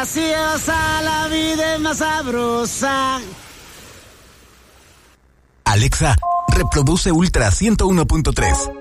graciosa, la vida es más sabrosa. Alexa, reproduce Ultra 101.3.